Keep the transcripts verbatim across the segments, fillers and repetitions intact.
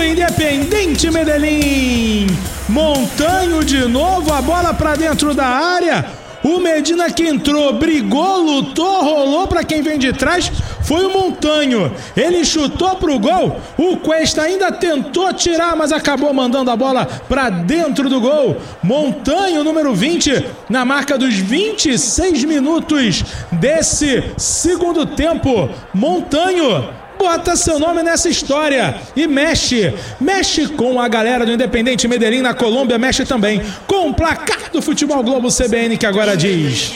Independente Medellín. Montanho de novo, a bola pra dentro da área. O Medina que entrou, brigou, lutou, rolou pra quem vem de trás. Foi o Montanho. Ele chutou pro gol. O Cuesta ainda tentou tirar, mas acabou mandando a bola pra dentro do gol. Montanho, número vinte, na marca dos vinte e seis minutos desse segundo tempo. Montanho bota seu nome nessa história e mexe, mexe com a galera do Independente Medellín na Colômbia, mexe também com o placar do Futebol Globo C B N, que agora diz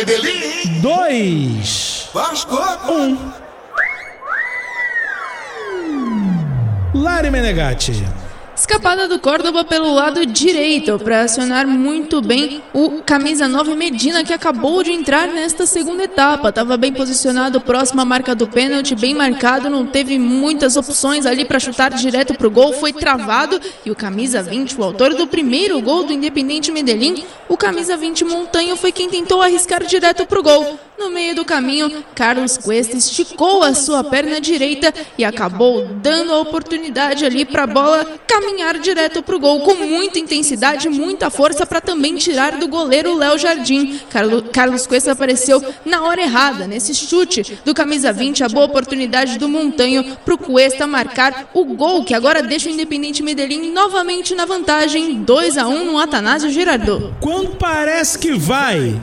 dois, um. Lari Menegatti. Escapada do Córdoba pelo lado direito para acionar muito bem o camisa nove Medina, que acabou de entrar nesta segunda etapa. Estava bem posicionado, próximo à marca do pênalti, bem marcado, não teve muitas opções ali para chutar direto para o gol, foi travado. E o camisa vinte, o autor do primeiro gol do Independente Medellín, o camisa vinte Montanho, foi quem tentou arriscar direto para o gol. No meio do caminho, Carlos Cuesta esticou a sua perna direita e acabou dando a oportunidade ali para a bola caminhar direto para o gol, com muita intensidade, muita força, para também tirar do goleiro Léo Jardim. Carlos, Carlos Cuesta apareceu na hora errada, nesse chute do camisa vinte, a boa oportunidade do Montanho para o Cuesta marcar o gol, que agora deixa o Independente Medellín novamente na vantagem, dois a um no Atanásio Girardot. Quando parece que vai,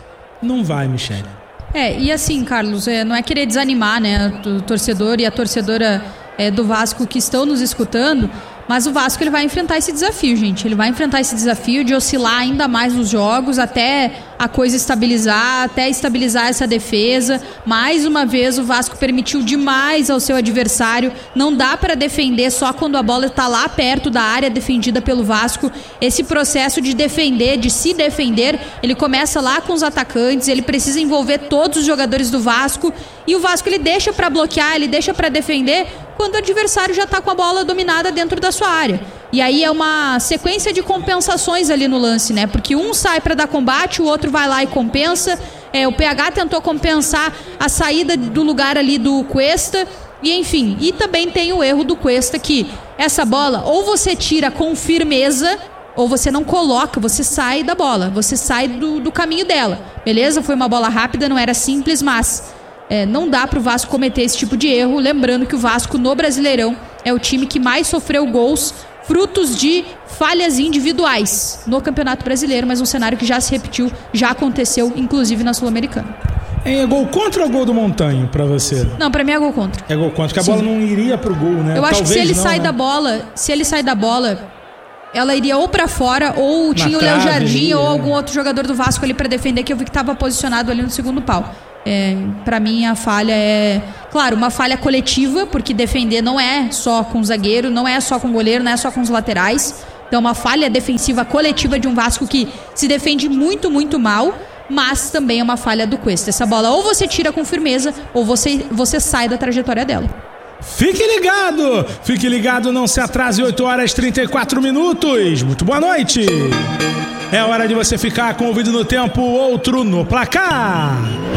não vai, Michele. É, e assim, Carlos, é, não é querer desanimar, né, o torcedor e a torcedora é, do Vasco que estão nos escutando, mas o Vasco ele vai enfrentar esse desafio, gente. Ele vai enfrentar esse desafio de oscilar ainda mais nos jogos até a coisa estabilizar, até estabilizar essa defesa. Mais uma vez o Vasco permitiu demais ao seu adversário. Não dá para defender só quando a bola está lá perto da área defendida pelo Vasco. Esse processo de defender, de se defender, ele começa lá com os atacantes. Ele precisa envolver todos os jogadores do Vasco. E o Vasco ele deixa para bloquear, ele deixa para defender quando o adversário já está com a bola dominada dentro da sua área. E aí é uma sequência de compensações ali no lance, né? Porque um sai para dar combate, o outro vai lá e compensa. É, o P H tentou compensar a saída do lugar ali do Cuesta. E enfim, e também tem o erro do Cuesta, que essa bola ou você tira com firmeza, ou você não coloca, você sai da bola, você sai do, do caminho dela. Beleza? Foi uma bola rápida, não era simples, mas... É, não dá para o Vasco cometer esse tipo de erro. Lembrando que o Vasco no Brasileirão é o time que mais sofreu gols frutos de falhas individuais no Campeonato Brasileiro, mas um cenário que já se repetiu, já aconteceu, inclusive na Sul-Americana. É gol contra ou gol do Montanho pra você? Não, pra mim é gol contra. É gol contra, porque a Sim. bola não iria pro gol, né? Eu acho Talvez que se ele não, sai né? da bola, se ele sai da bola, ela iria ou pra fora, ou Na tinha o Léo trave, Jardim, ali, ou é. algum outro jogador do Vasco ali pra defender, que eu vi que tava posicionado ali no segundo pau. É, para mim a falha é, claro, uma falha coletiva, porque defender não é só com o zagueiro, não é só com o goleiro, não é só com os laterais. Então uma falha defensiva coletiva de um Vasco que se defende muito, muito mal, mas também é uma falha do Cuesta. Essa bola ou você tira com firmeza, ou você, você sai da trajetória dela. Fique ligado, fique ligado, não se atrase, oito horas e trinta e quatro minutos. Muito boa noite. É hora de você ficar com o vídeo no tempo, outro no placar.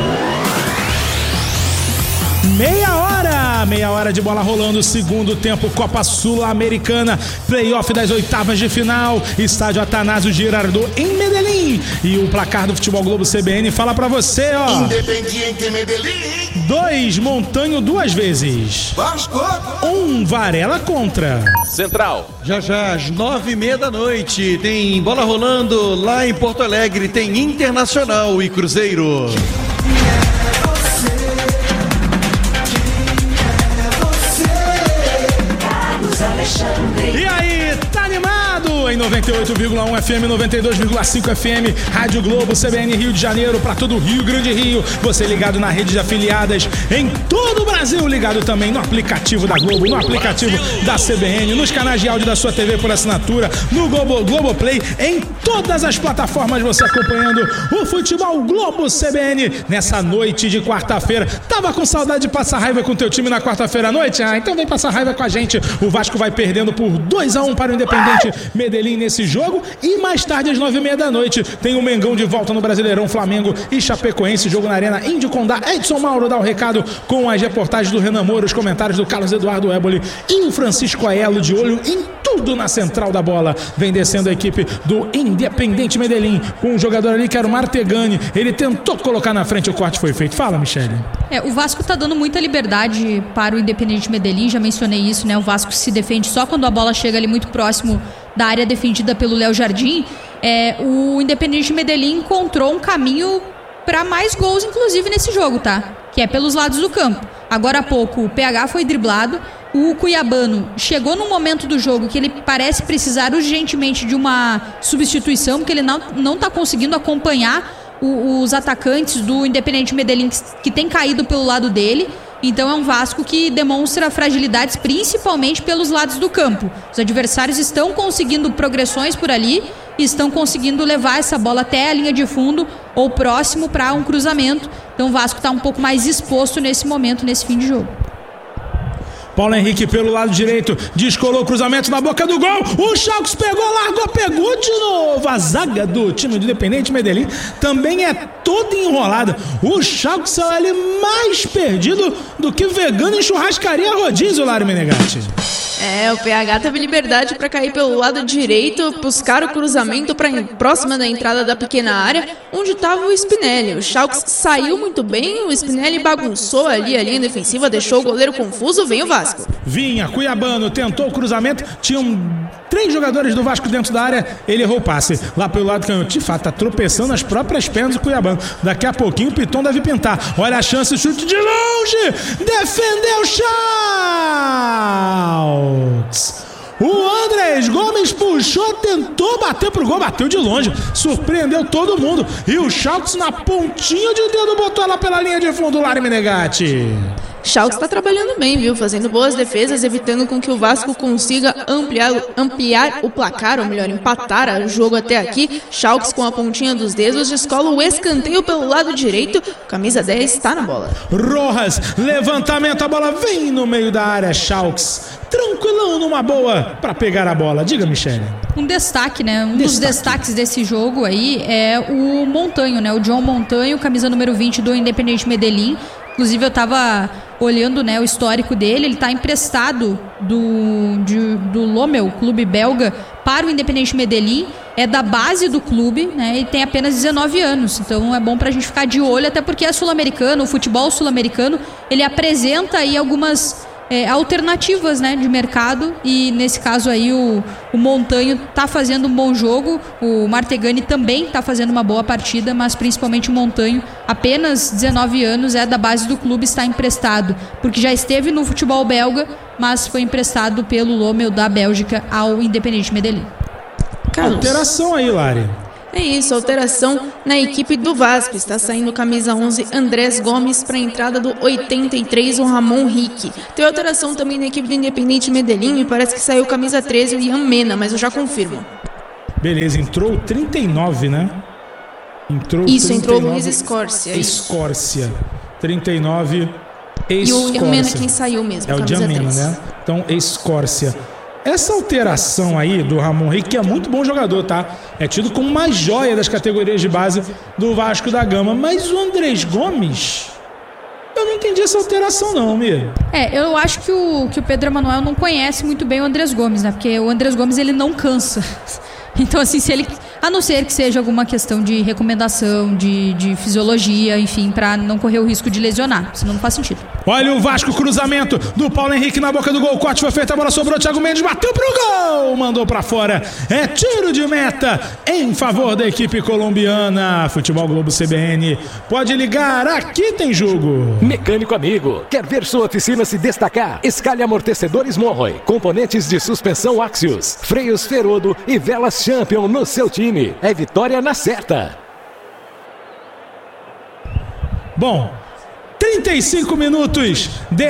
Meia hora, meia hora de bola rolando, segundo tempo, Copa Sul-Americana, playoff das oitavas de final, estádio Atanásio Girardot em Medellín. E o placar do Futebol Globo C B N fala pra você, ó. Independiente Medellín. Dois, Montanho duas vezes. Vasco. Um, Varela contra. Central. Já já, às nove e meia da noite, tem bola rolando lá em Porto Alegre, tem Internacional e Cruzeiro. E aí, tá animado? Em noventa e oito vírgula um F M, noventa e dois vírgula cinco F M, Rádio Globo, C B N Rio de Janeiro, pra todo o Rio Grande Rio. Você ligado na rede de afiliadas em todo o Brasil, ligado também no aplicativo da Globo, no aplicativo da C B N, nos canais de áudio da sua T V por assinatura, no Globo, Globoplay, em todas as plataformas, você acompanhando o Futebol Globo C B N nessa noite de quarta-feira. Tava com saudade de passar raiva com teu time na quarta-feira à noite? Ah, então vem passar raiva com a gente. O Vasco vai perdendo por dois a um para o Independente Medellín Medellín nesse jogo. E mais tarde, às nove e meia da noite, tem o Mengão de volta no Brasileirão, Flamengo e Chapecoense, jogo na Arena Índio Condá. Edson Mauro dá o recado com as reportagens do Renan Moura, os comentários do Carlos Eduardo Éboli e o Francisco Aelo, de olho em tudo na central da bola. Vem descendo a equipe do Independiente Medellín, com um jogador ali que era o Martegani. Ele tentou colocar na frente, o corte foi feito. Fala, Michele. É, o Vasco tá dando muita liberdade para o Independiente Medellín, já mencionei isso, né? O Vasco se defende só quando a bola chega ali muito próximo da área defendida pelo Léo Jardim. É, o Independiente Medellín encontrou um caminho para mais gols, inclusive nesse jogo, tá? Que é pelos lados do campo. Agora há pouco o P H foi driblado, o cuiabano chegou num momento do jogo que ele parece precisar urgentemente de uma substituição, porque ele não, não tá conseguindo acompanhar o, os atacantes do Independiente Medellín que, que tem caído pelo lado dele. Então é um Vasco que demonstra fragilidades principalmente pelos lados do campo. Os adversários estão conseguindo progressões por ali e estão conseguindo levar essa bola até a linha de fundo ou próximo para um cruzamento. Então o Vasco está um pouco mais exposto nesse momento, nesse fim de jogo. Paulo Henrique pelo lado direito, descolou o cruzamento na boca do gol, o Schalke pegou, largou, pegou de novo. A zaga do time do Independiente Medellín também é toda enrolada. O Schalke saiu ali mais perdido do que vegano em churrascaria rodízio, Lário Menegatti. É, o P H teve liberdade para cair pelo lado direito, buscar o cruzamento para próxima da entrada da pequena área, onde estava o Spinelli. O Schalke saiu muito bem, o Spinelli bagunçou ali a linha defensiva, deixou o goleiro confuso, vem o Vasco. Vinha, Cuiabano, tentou o cruzamento, tinham três jogadores do Vasco dentro da área, ele errou o passe. Lá pelo lado canhoto, de fato, tá tropeçando nas próprias pernas do Cuiabano. Daqui a pouquinho o Piton deve pintar. Olha a chance, chute de longe, defendeu Schalke. O Andrés Gomes puxou, tentou bater pro gol, bateu de longe, surpreendeu todo mundo. E o Schalke na pontinha de dedo botou ela pela linha de fundo, Lário Menegatti. Schalke está trabalhando bem, viu? Fazendo boas defesas, evitando com que o Vasco consiga ampliar, ampliar o placar, ou melhor, empatar o jogo até aqui. Schalke com a pontinha dos dedos descola o escanteio pelo lado direito. Camisa dez está na bola. Rojas, levantamento, a bola vem no meio da área. Schalke tranquilão numa boa para pegar a bola. Diga, Michele. Um destaque, né? Um destaque. dos destaques desse jogo aí é o Montanho, né? O John Montanho, camisa número vinte do Independiente Medellín. Inclusive eu tava olhando, né, o histórico dele, ele está emprestado do, de, do Lommel, clube belga, para o Independiente Medellín, é da base do clube, né, e tem apenas dezenove anos, então é bom pra gente ficar de olho, até porque é sul-americano, o futebol sul-americano, ele apresenta aí algumas é, alternativas, né, de mercado, e nesse caso aí o, o Montanho tá fazendo um bom jogo, o Martegani também tá fazendo uma boa partida, mas principalmente o Montanho, apenas dezenove anos, é da base do clube, está emprestado, porque já esteve no futebol belga, mas foi emprestado pelo Lommel da Bélgica ao Independiente Medellín. Carlos. Alteração aí, Lari. É isso, alteração na equipe do Vasco. Está saindo camisa onze, Andrés Gomes, para a entrada do oitenta e três, o Ramon Rick. Tem alteração também na equipe do Independiente Medellín, me parece que saiu camisa treze, o Ian Mena, mas eu já confirmo. Beleza, entrou trinta e nove, né? Entrou isso, trinta e nove, entrou o Luiz Escórcia. Escórcia, trinta e nove, Escórcia. E o Ian Mena quem saiu mesmo, é o Ian Mena, né? Então, Escórcia. Essa alteração aí do Ramon Rick, que é muito bom jogador, tá? É tido como uma joia das categorias de base do Vasco da Gama. Mas o Andrés Gomes, eu não entendi essa alteração não, Mir. É, eu acho que o, que o Pedro Emanuel não conhece muito bem o Andrés Gomes, né? Porque o Andrés Gomes, ele não cansa. Então, assim, se ele... A não ser que seja alguma questão de recomendação, de, de fisiologia, enfim, pra não correr o risco de lesionar. Senão não faz sentido. Olha o Vasco, cruzamento do Paulo Henrique na boca do gol. O corte foi feito, a bola sobrou. Thiago Mendes bateu pro gol. Mandou pra fora. É tiro de meta em favor da equipe colombiana. Futebol Globo C B N. Pode ligar, aqui tem jogo. Mecânico amigo, quer ver sua oficina se destacar? Escalhe amortecedores Monroy, componentes de suspensão Axios, freios Ferodo e velas Champion no seu time. É vitória na certa. Bom, trinta trinta e cinco minutos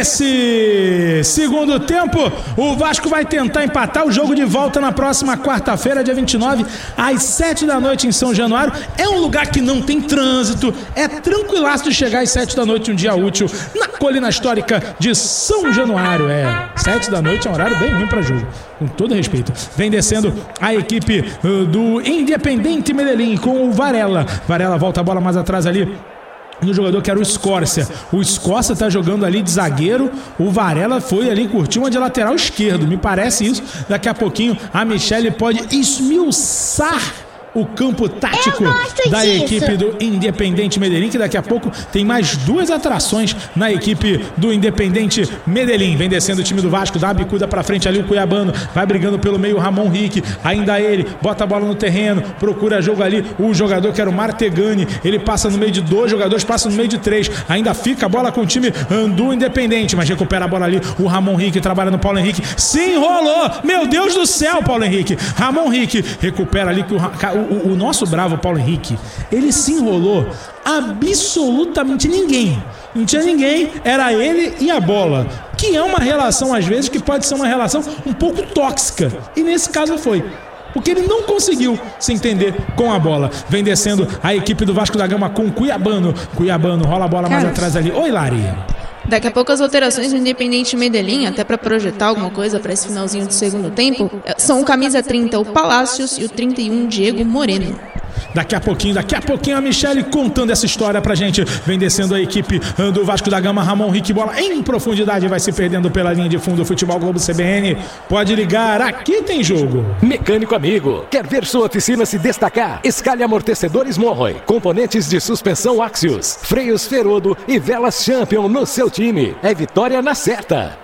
desse segundo tempo. O Vasco vai tentar empatar o jogo de volta na próxima quarta-feira, dia vinte e nove, às sete da noite em São Januário. É um lugar que não tem trânsito, é tranquilaço de chegar às sete da noite, um dia útil, na colina histórica de São Januário. É, sete da noite é um horário bem ruim para jogo, com todo respeito. Vem descendo a equipe uh, do Independiente Medellín com o Varela. Varela volta a bola mais atrás ali no jogador que era o Escórcia. O Escórcia tá jogando ali de zagueiro. O Varela foi ali curtir uma de lateral esquerdo. Me parece isso. Daqui a pouquinho a Michele pode esmiuçar o campo tático da disso. equipe do Independiente Medellín, que daqui a pouco tem mais duas atrações na equipe do Independiente Medellín. Vem descendo o time do Vasco, dá uma bicuda pra frente ali o Cuiabano, vai brigando pelo meio o Ramon Rick, ainda ele, bota a bola no terreno, procura jogo ali, o jogador que era o Martegani, ele passa no meio de dois jogadores, passa no meio de três, ainda fica a bola com o time do Independente, mas recupera a bola ali, o Ramon Rick trabalha no Paulo Henrique, se enrolou, meu Deus do céu, Paulo Henrique, Ramon Rick recupera ali, o, o, o nosso bravo Paulo Henrique, ele se enrolou absolutamente ninguém, não tinha ninguém, era ele e a bola, que é uma relação às vezes que pode ser uma relação um pouco tóxica, e nesse caso foi, porque ele não conseguiu se entender com a bola. Vem descendo a equipe do Vasco da Gama com Cuiabano, Cuiabano rola a bola mais Carlos. atrás ali, oi Lari. Daqui a pouco as alterações do Independiente Medellín, até para projetar alguma coisa para esse finalzinho do segundo tempo, são o camisa trinta, o Palácios, e o trinta e um, Diego Moreno. Daqui a pouquinho, daqui a pouquinho a Michele contando essa história pra gente. Vem descendo a equipe do Vasco da Gama, Ramon Rick, bola em profundidade, vai se perdendo pela linha de fundo. Futebol Globo C B N, pode ligar, aqui tem jogo. Mecânico amigo, quer ver sua oficina se destacar? Escalhe amortecedores Monroy, componentes de suspensão Axios, freios Ferodo e velas Champion no seu time. É vitória na certa.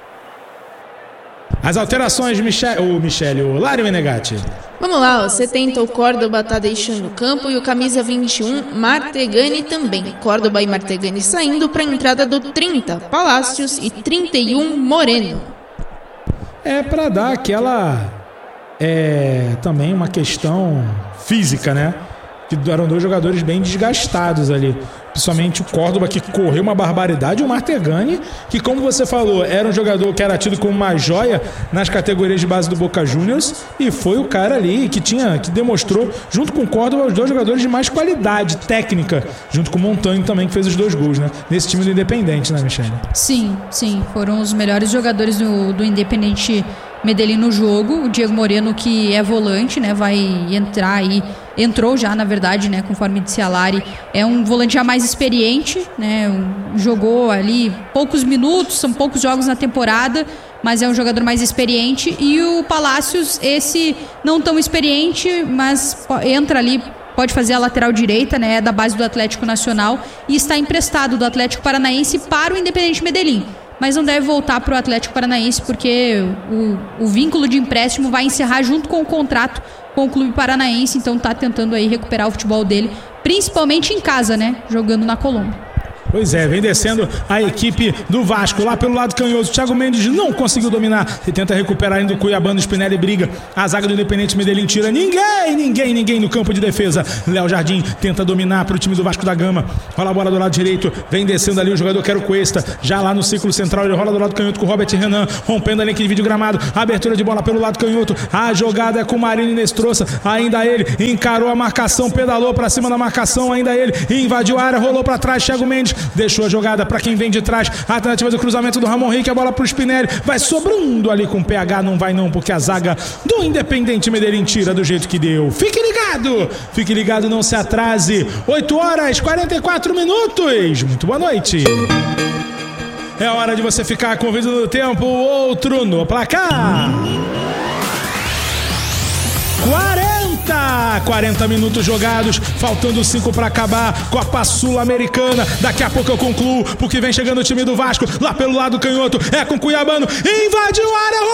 As alterações, Michele, o Michele, o Lário Menegatti. Vamos lá, o setenta, o Córdoba tá deixando o campo e o camisa vinte e um, Martegani também. Córdoba e Martegani saindo para a entrada do trinta, Palácios, e trinta e um, Moreno. É para dar aquela, é, também uma questão física, né? Que eram dois jogadores bem desgastados ali. Principalmente o Córdoba, que correu uma barbaridade, e o Martegani, que, como você falou, era um jogador que era tido como uma joia nas categorias de base do Boca Juniors, e foi o cara ali que tinha, que demonstrou, junto com o Córdoba, os dois jogadores de mais qualidade técnica, junto com o Montanho também, que fez os dois gols, né? Nesse time do Independente, né, Michele? Sim, sim, foram os melhores jogadores do, do Independente Medellín no jogo. O Diego Moreno, que é volante, né, vai entrar aí, entrou já, na verdade, né, conforme disse a Lari, é um volante já mais experiente, né, jogou ali poucos minutos, são poucos jogos na temporada, mas é um jogador mais experiente. E o Palácios, esse não tão experiente, mas entra ali, pode fazer a lateral direita, né, da base do Atlético Nacional, e está emprestado do Atlético Paranaense para o Independente Medellín, mas não deve voltar para o Atlético Paranaense, porque o, o vínculo de empréstimo vai encerrar junto com o contrato com o clube paranaense, então está tentando aí recuperar o futebol dele, principalmente em casa, né, jogando na Colômbia. Pois é, vem descendo a equipe do Vasco, lá pelo lado canhoso, Thiago Mendes não conseguiu dominar, e tenta recuperar ainda o Cuiabano, Spinelli briga, a zaga do Independente Medellín tira ninguém, ninguém, ninguém no campo de defesa. Léo Jardim tenta dominar para o time do Vasco da Gama, rola a bola do lado direito, vem descendo ali o jogador que era o Cuesta, já lá no círculo central, ele rola do lado canhoto com o Robert Renan, rompendo a linha que divide o gramado, abertura de bola pelo lado canhoto, a jogada é com o Marinho Nestroça, ainda ele, encarou a marcação, pedalou para cima da marcação, ainda ele, invadiu a área, rolou para trás, Thiago Mendes, deixou a jogada para quem vem de trás, a tentativa do cruzamento do Ramon Rick, a bola pro Spinelli, vai sobrando ali com o P H, não vai não, porque a zaga do Independente Medellín tira do jeito que deu. Fique ligado, fique ligado, não se atrase. oito horas e quarenta e quatro minutos, muito boa noite. É hora de você ficar com o vídeo do tempo, outro no placar. quarenta minutos jogados, faltando cinco para acabar. Copa Sul-Americana, daqui a pouco eu concluo, porque vem chegando o time do Vasco, lá pelo lado canhoto, é com Cuiabano, invadiu a área,